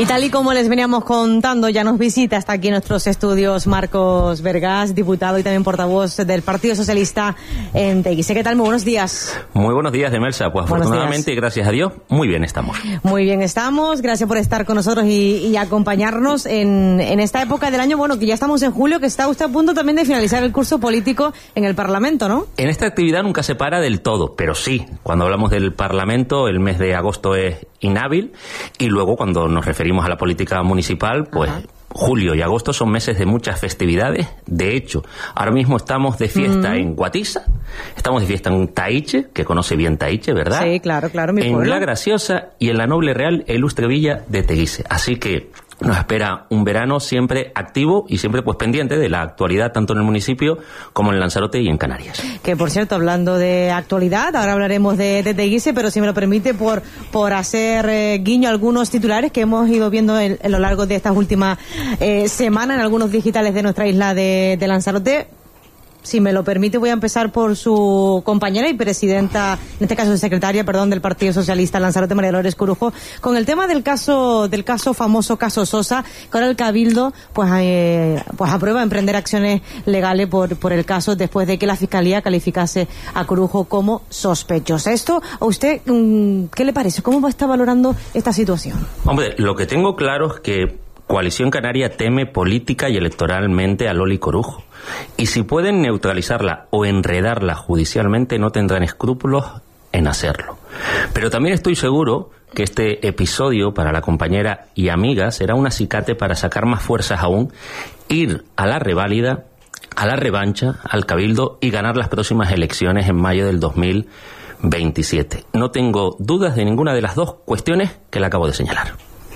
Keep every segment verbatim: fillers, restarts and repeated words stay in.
Y tal y como les veníamos contando, ya nos visita hasta aquí en nuestros estudios Marcos Vergás, diputado y también portavoz del Partido Socialista en Teguise. ¿Qué tal? Muy buenos días. Muy buenos días, Demelsa. Pues buenos afortunadamente, días. y gracias a Dios, muy bien estamos. Muy bien estamos. Gracias por estar con nosotros y, y acompañarnos en, en esta época del año, bueno, que ya estamos en julio, que está usted a punto también de finalizar el curso político en el Parlamento, ¿no? En esta actividad nunca se para del todo, pero sí, cuando hablamos del Parlamento, el mes de agosto es inhábil, y luego cuando nos referimos a la política municipal, pues Ajá. julio y agosto son meses de muchas festividades. De hecho, ahora mismo estamos de fiesta mm. en Guatiza, estamos de fiesta en Taiche, que conoce bien Taiche, ¿verdad? Sí, claro, claro, mi En pueblo. La Graciosa y en la Noble Real e Ilustre Villa de Teguise. Así que nos espera un verano siempre activo y siempre pues pendiente de la actualidad tanto en el municipio como en Lanzarote y en Canarias. Que por cierto, hablando de actualidad, ahora hablaremos de, de Teguise, pero si me lo permite, por por hacer eh, guiño a algunos titulares que hemos ido viendo en, en lo largo de estas últimas eh, semanas en algunos digitales de nuestra isla de, de Lanzarote. Si me lo permite, voy a empezar por su compañera y presidenta, en este caso secretaria, perdón, del Partido Socialista Lanzarote, María Dolores Corujo, con el tema del caso, del caso famoso caso Sosa, que ahora el Cabildo pues eh, pues aprueba emprender acciones legales por por el caso después de que la Fiscalía calificase a Corujo como sospechosa. Esto, ¿a usted qué le parece? ¿Cómo está valorando esta situación? Hombre, lo que tengo claro es que Coalición Canaria teme política y electoralmente a Loli Corujo. Y si pueden neutralizarla o enredarla judicialmente, no tendrán escrúpulos en hacerlo. Pero también estoy seguro que este episodio para la compañera y amiga será un acicate para sacar más fuerzas aún, ir a la reválida, a la revancha, al Cabildo y ganar las próximas elecciones en mayo del dos mil veintisiete. No tengo dudas de ninguna de las dos cuestiones que le acabo de señalar.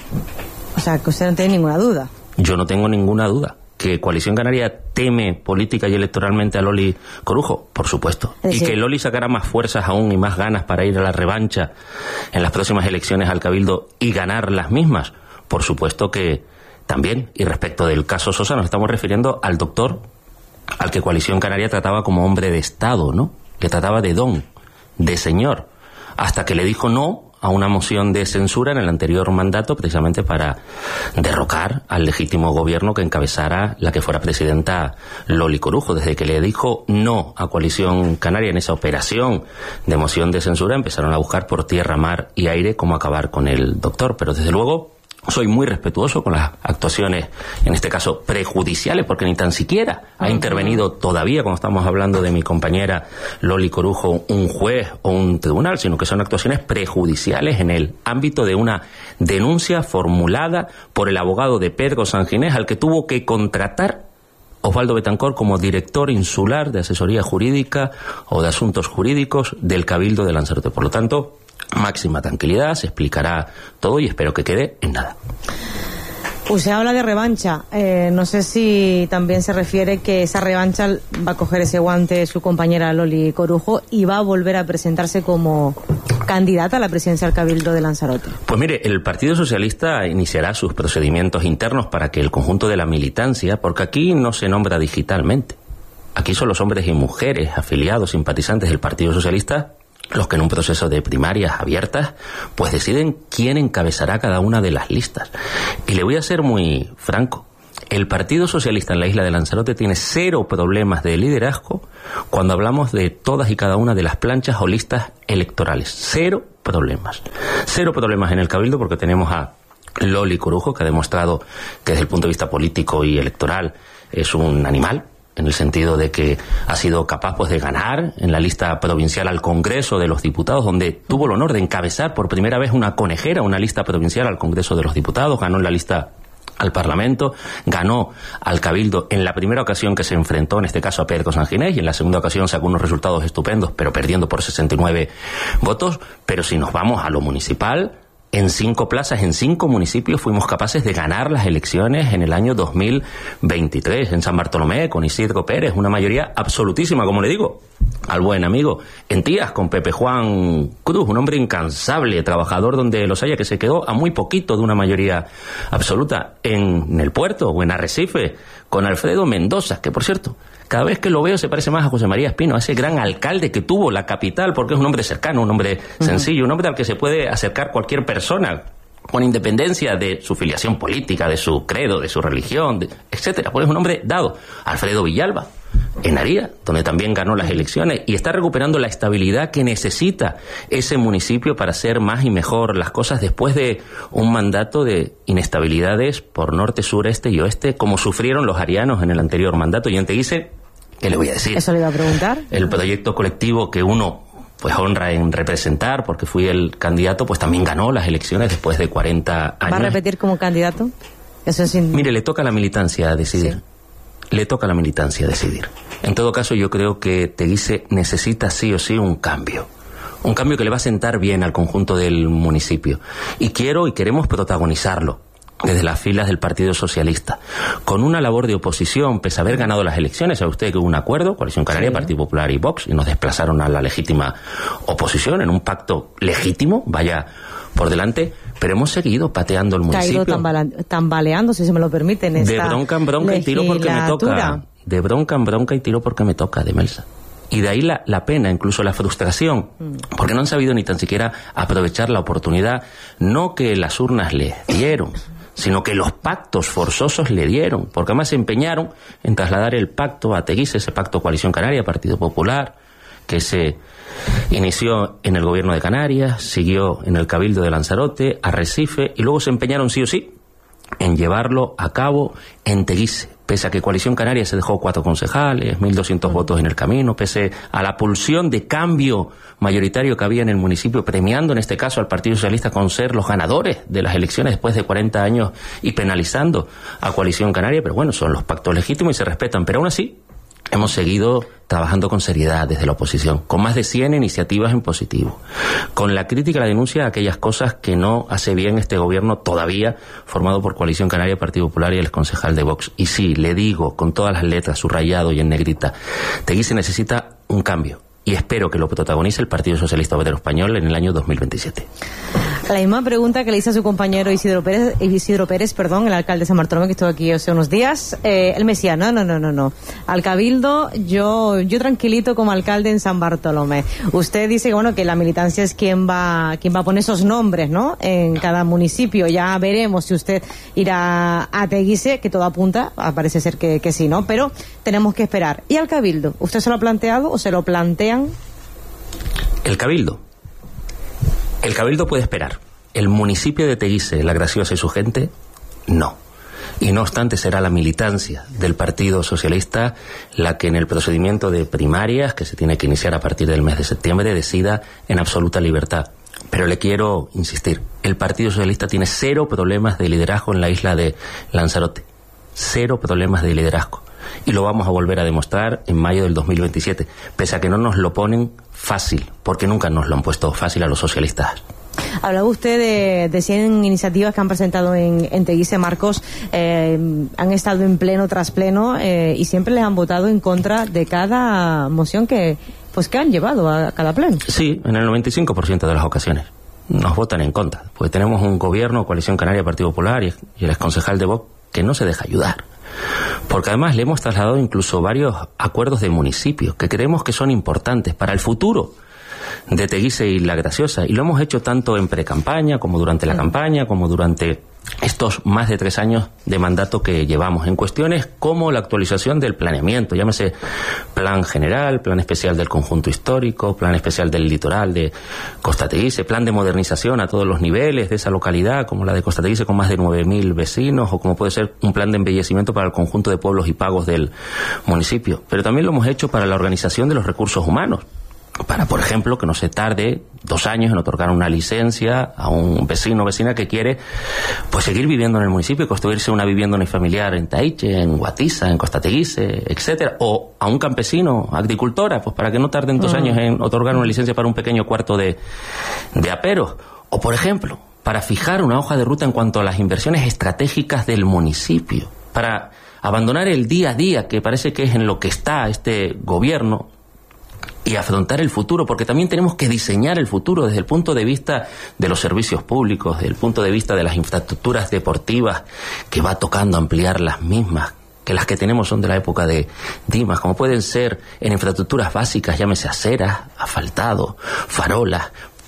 O sea, que usted no tiene ninguna duda. Yo no tengo ninguna duda. ¿Que Coalición Canaria teme política y electoralmente a Loli Corujo? Por supuesto. Es decir, y que Loli sacará más fuerzas aún y más ganas para ir a la revancha en las próximas elecciones al Cabildo y ganar las mismas. Por supuesto que también. Y respecto del caso Sosa, nos estamos refiriendo al doctor al que Coalición Canaria trataba como hombre de Estado, ¿no? Le trataba de don, de señor, hasta que le dijo no a una moción de censura en el anterior mandato, precisamente para derrocar al legítimo gobierno que encabezara la que fuera presidenta Loli Corujo. Desde que le dijo no a Coalición Canaria en esa operación de moción de censura, empezaron a buscar por tierra, mar y aire cómo acabar con el doctor. Pero desde luego soy muy respetuoso con las actuaciones, en este caso prejudiciales, porque ni tan siquiera ha intervenido todavía, cuando estamos hablando de mi compañera Loli Corujo, un juez o un tribunal, sino que son actuaciones prejudiciales en el ámbito de una denuncia formulada por el abogado de Pedro Sanginés, al que tuvo que contratar Osvaldo Betancor como director insular de asesoría jurídica o de asuntos jurídicos del Cabildo de Lanzarote. Por lo tanto, máxima tranquilidad, se explicará todo y espero que quede en nada. Usted habla de revancha, eh, no sé si también se refiere que esa revancha va a coger ese guante su compañera Loli Corujo y va a volver a presentarse como candidata a la presidencia del Cabildo de Lanzarote. Pues mire, el Partido Socialista iniciará sus procedimientos internos para que el conjunto de la militancia, porque aquí no se nombra digitalmente, aquí son los hombres y mujeres afiliados, simpatizantes del Partido Socialista, los que en un proceso de primarias abiertas pues deciden quién encabezará cada una de las listas. Y le voy a ser muy franco, el Partido Socialista en la isla de Lanzarote tiene cero problemas de liderazgo cuando hablamos de todas y cada una de las planchas o listas electorales. Cero problemas. Cero problemas en el Cabildo, porque tenemos a Loli Corujo, que ha demostrado que desde el punto de vista político y electoral es un animal, en el sentido de que ha sido capaz pues de ganar en la lista provincial al Congreso de los Diputados, donde tuvo el honor de encabezar por primera vez una conejera, una lista provincial al Congreso de los Diputados, ganó en la lista al Parlamento, ganó al Cabildo en la primera ocasión que se enfrentó, en este caso a Pedro Sanginés, y en la segunda ocasión sacó unos resultados estupendos, pero perdiendo por sesenta y nueve votos. Pero si nos vamos a lo municipal, en cinco plazas, en cinco municipios, fuimos capaces de ganar las elecciones en el año dos mil veintitrés. En San Bartolomé, con Isidro Pérez, una mayoría absolutísima, como le digo, al buen amigo. En Tías, con Pepe Juan Cruz, un hombre incansable, trabajador donde los haya, que se quedó a muy poquito de una mayoría absoluta. En el Puerto o en Arrecife, con Alfredo Mendoza, que por cierto, cada vez que lo veo se parece más a José María Espino, a ese gran alcalde que tuvo la capital, porque es un hombre cercano, un hombre sencillo, un hombre al que se puede acercar cualquier persona con independencia de su filiación política, de su credo, de su religión, de, etcétera. Pues es un hombre dado. Alfredo Villalba, en Aría, donde también ganó las elecciones, y está recuperando la estabilidad que necesita ese municipio para hacer más y mejor las cosas después de un mandato de inestabilidades por norte, sur, este y oeste, como sufrieron los arianos en el anterior mandato. Y en Teguise, ¿qué le voy a decir? Eso le iba a preguntar. El proyecto colectivo que uno pues honra en representar, porque fui el candidato, pues también ganó las elecciones después de cuarenta años. ¿Va a repetir como candidato? Eso es in... Mire, le toca a la militancia decidir. Sí. Le toca a la militancia decidir. En todo caso, yo creo que Teguise necesita sí o sí un cambio. Un cambio que le va a sentar bien al conjunto del municipio. Y quiero y queremos protagonizarlo desde las filas del Partido Socialista, con una labor de oposición, pese a haber ganado las elecciones. Sabe usted que hubo un acuerdo, Coalición Canaria, sí. Partido Popular y Vox, y nos desplazaron a la legítima oposición en un pacto legítimo, vaya por delante, pero hemos seguido pateando el municipio. Caído tambala- tambaleando, si se me lo permite, en esta de bronca en bronca y tiro porque me toca. De bronca en bronca y tiro porque me toca, de Melsa. Y de ahí la, la pena, incluso la frustración, mm. porque no han sabido ni tan siquiera aprovechar la oportunidad, no que las urnas les dieron, sino que los pactos forzosos le dieron, porque además se empeñaron en trasladar el pacto a Teguise, ese pacto Coalición Canaria, Partido Popular, que se inició en el gobierno de Canarias, siguió en el Cabildo de Lanzarote, Arrecife, y luego se empeñaron sí o sí en llevarlo a cabo en Teguise, pese a que Coalición Canaria se dejó cuatro concejales, mil doscientos votos en el camino, pese a la pulsión de cambio mayoritario que había en el municipio, premiando en este caso al Partido Socialista con ser los ganadores de las elecciones después de cuarenta años y penalizando a Coalición Canaria. Pero bueno, son los pactos legítimos y se respetan, pero aún así hemos seguido trabajando con seriedad desde la oposición, con más de cien iniciativas en positivo, con la crítica y la denuncia de aquellas cosas que no hace bien este gobierno todavía formado por Coalición Canaria, Partido Popular y el concejal de Vox. Y sí, le digo con todas las letras, subrayado y en negrita, Teguise necesita un cambio, y espero que lo protagonice el Partido Socialista Obrero Español en el año dos mil veintisiete. La misma pregunta que le hice a su compañero Isidro Pérez, Isidro Pérez, perdón, el alcalde de San Bartolomé, que estuvo aquí hace unos días. Eh, él me decía, no, no, no, no, no. Al Cabildo, yo yo tranquilito como alcalde en San Bartolomé. Usted dice que, bueno, que la militancia es quien va quien va a poner esos nombres, ¿no? En cada municipio. Ya veremos si usted irá a Teguise, que todo apunta, parece ser que, que sí, ¿no? Pero tenemos que esperar. ¿Y al Cabildo? ¿Usted se lo ha planteado o se lo plantean? El Cabildo. El Cabildo puede esperar. El municipio de Teguise, La Graciosa y su gente, no. Y no obstante será la militancia del Partido Socialista la que en el procedimiento de primarias, que se tiene que iniciar a partir del mes de septiembre, decida en absoluta libertad. Pero le quiero insistir, el Partido Socialista tiene cero problemas de liderazgo en la isla de Lanzarote. Cero problemas de liderazgo. Y lo vamos a volver a demostrar en mayo del dos mil veintisiete, pese a que no nos lo ponen fácil, porque nunca nos lo han puesto fácil a los socialistas. Hablaba usted de, de cien iniciativas que han presentado en, en Teguise, Marcos. Eh, han estado en pleno tras pleno eh, y siempre les han votado en contra de cada moción que pues que han llevado a cada pleno. Sí, en el noventa y cinco por ciento de las ocasiones nos votan en contra, porque tenemos un gobierno, Coalición Canaria, Partido Popular y, y el exconcejal de Vox que no se deja ayudar. Porque además le hemos trasladado incluso varios acuerdos de municipios que creemos que son importantes para el futuro de Teguise y La Graciosa, y lo hemos hecho tanto en precampaña como durante la campaña, como durante estos más de tres años de mandato que llevamos, en cuestiones como la actualización del planeamiento, llámese plan general, plan especial del conjunto histórico, plan especial del litoral de Costa Teguise, plan de modernización a todos los niveles de esa localidad, como la de Costa Teguise con más de nueve mil vecinos, o como puede ser un plan de embellecimiento para el conjunto de pueblos y pagos del municipio. Pero también lo hemos hecho para la organización de los recursos humanos, para, por ejemplo, que no se tarde dos años en otorgar una licencia a un vecino o vecina que quiere pues seguir viviendo en el municipio y construirse una vivienda unifamiliar en Taiche, en Guatiza, en Costa Teguise, etcétera, o a un campesino, agricultora, pues para que no tarden dos uh-huh. años en otorgar una licencia para un pequeño cuarto de, de aperos, o por ejemplo, para fijar una hoja de ruta en cuanto a las inversiones estratégicas del municipio, para abandonar el día a día, que parece que es en lo que está este gobierno, y afrontar el futuro, porque también tenemos que diseñar el futuro desde el punto de vista de los servicios públicos, desde el punto de vista de las infraestructuras deportivas, que va tocando ampliar las mismas, que las que tenemos son de la época de Dimas, como pueden ser en infraestructuras básicas, llámese aceras, asfaltado, farolas,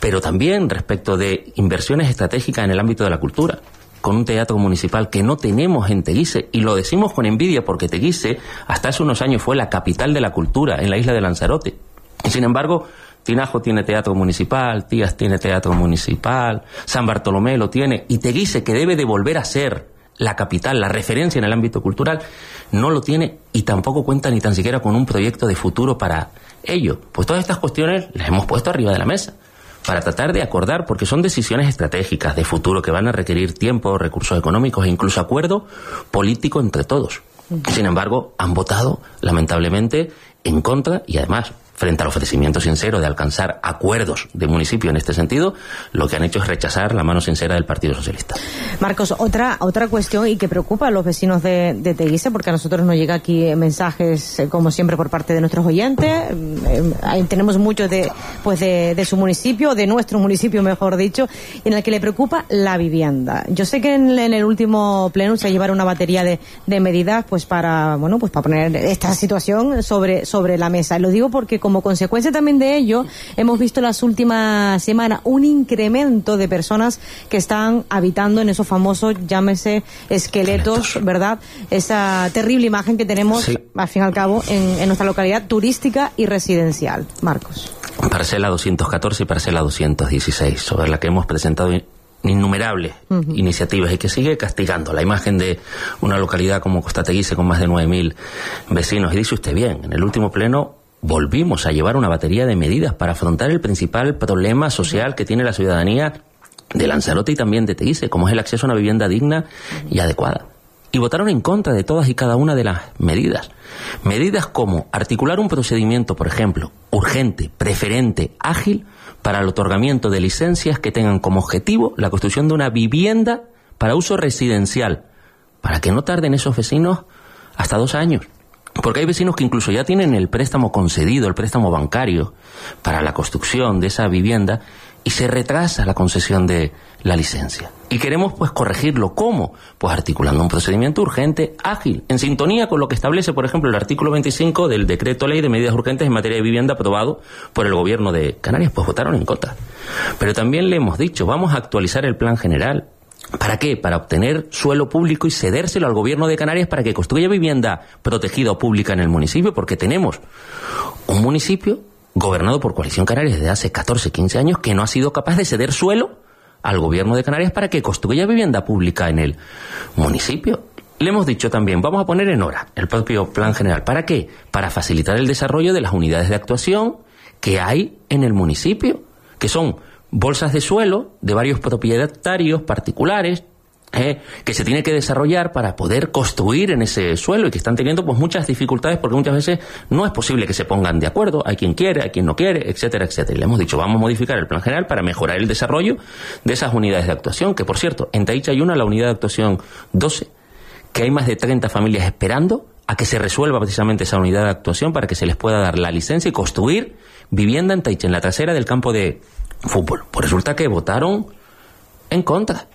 pero también respecto de inversiones estratégicas en el ámbito de la cultura, con un teatro municipal que no tenemos en Teguise, y lo decimos con envidia porque Teguise hasta hace unos años fue la capital de la cultura en la isla de Lanzarote. Y sin embargo, Tinajo tiene teatro municipal, Tías tiene teatro municipal, San Bartolomé lo tiene, y Teguise, que debe de volver a ser la capital, la referencia en el ámbito cultural, no lo tiene y tampoco cuenta ni tan siquiera con un proyecto de futuro para ello. Pues todas estas cuestiones las hemos puesto arriba de la mesa para tratar de acordar, porque son decisiones estratégicas de futuro que van a requerir tiempo, recursos económicos e incluso acuerdo político entre todos. Sin embargo, han votado, lamentablemente, en contra y además, frente al ofrecimiento sincero de alcanzar acuerdos de municipio en este sentido, lo que han hecho es rechazar la mano sincera del Partido Socialista. Marcos, otra otra cuestión y que preocupa a los vecinos de, de Teguise, porque a nosotros nos llega aquí mensajes, eh, como siempre, por parte de nuestros oyentes. Eh, eh, tenemos muchos de pues de, de su municipio, de nuestro municipio, mejor dicho, en el que le preocupa la vivienda. Yo sé que en, en el último pleno se llevaron una batería de, de medidas pues para bueno pues para poner esta situación sobre sobre la mesa. Lo digo porque como consecuencia también de ello, hemos visto las últimas semanas un incremento de personas que están habitando en esos famosos, llámese, esqueletos, ¿verdad? Esa terrible imagen que tenemos, sí, al fin y al cabo, en, en nuestra localidad turística y residencial. Marcos. Parcela doscientos catorce y parcela doscientos dieciséis, sobre la que hemos presentado innumerables uh-huh. iniciativas y que sigue castigando la imagen de una localidad como Costa Teguise con más de nueve mil vecinos. Y dice usted bien, en el último pleno volvimos a llevar una batería de medidas para afrontar el principal problema social que tiene la ciudadanía de Lanzarote y también de Teguise, como es el acceso a una vivienda digna y adecuada. Y votaron en contra de todas y cada una de las medidas. Medidas como articular un procedimiento, por ejemplo, urgente, preferente, ágil, para el otorgamiento de licencias que tengan como objetivo la construcción de una vivienda para uso residencial, para que no tarden esos vecinos hasta dos años. Porque hay vecinos que incluso ya tienen el préstamo concedido, el préstamo bancario, para la construcción de esa vivienda, y se retrasa la concesión de la licencia. Y queremos pues corregirlo. ¿Cómo? Pues articulando un procedimiento urgente, ágil, en sintonía con lo que establece, por ejemplo, el artículo veinticinco del Decreto Ley de Medidas Urgentes en materia de vivienda aprobado por el Gobierno de Canarias. Pues votaron en contra. Pero también le hemos dicho, vamos a actualizar el Plan General. ¿Para qué? Para obtener suelo público y cedérselo al Gobierno de Canarias para que construya vivienda protegida o pública en el municipio, porque tenemos un municipio gobernado por Coalición Canaria desde hace catorce, quince años que no ha sido capaz de ceder suelo al Gobierno de Canarias para que construya vivienda pública en el municipio. Le hemos dicho también, vamos a poner en hora el propio Plan General. ¿Para qué? Para facilitar el desarrollo de las unidades de actuación que hay en el municipio, que son bolsas de suelo de varios propietarios particulares eh, que se tiene que desarrollar para poder construir en ese suelo y que están teniendo pues muchas dificultades porque muchas veces no es posible que se pongan de acuerdo. Hay quien quiere, hay quien no quiere, etcétera, etcétera. Y le hemos dicho, vamos a modificar el Plan General para mejorar el desarrollo de esas unidades de actuación, que por cierto, en Taicha hay una, la unidad de actuación doce, que hay más de treinta familias esperando a que se resuelva precisamente esa unidad de actuación para que se les pueda dar la licencia y construir vivienda en Taicha, en la trasera del campo de fútbol. Pues resulta que votaron en contra.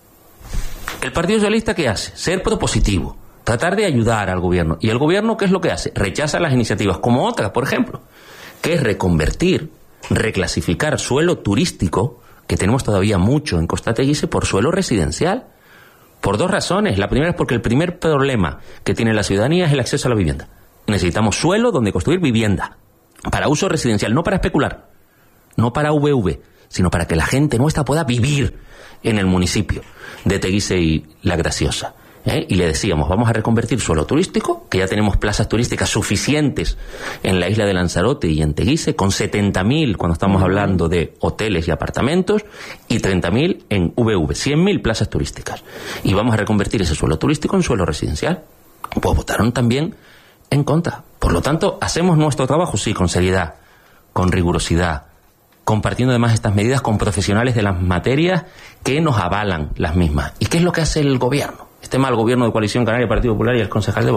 ¿El Partido Socialista qué hace? Ser propositivo, tratar de ayudar al gobierno. ¿Y el gobierno qué es lo que hace? Rechaza las iniciativas, como otras, por ejemplo, que es reconvertir, reclasificar suelo turístico, que tenemos todavía mucho en Costa Teguise, por suelo residencial. Por dos razones. La primera es porque el primer problema que tiene la ciudadanía es el acceso a la vivienda. Necesitamos suelo donde construir vivienda, para uso residencial, no para especular, no para V V, sino para que la gente nuestra pueda vivir en el municipio de Teguise y La Graciosa. ¿Eh? Y le decíamos, vamos a reconvertir suelo turístico, que ya tenemos plazas turísticas suficientes en la isla de Lanzarote y en Teguise, con setenta mil cuando estamos hablando de hoteles y apartamentos, y treinta mil en V V, cien mil plazas turísticas. Y vamos a reconvertir ese suelo turístico en suelo residencial. Pues votaron también en contra. Por lo tanto, hacemos nuestro trabajo, sí, con seriedad, con rigurosidad, compartiendo además estas medidas con profesionales de las materias que nos avalan las mismas. ¿Y qué es lo que hace el gobierno? Este mal gobierno de Coalición Canaria, Partido Popular y el concejal de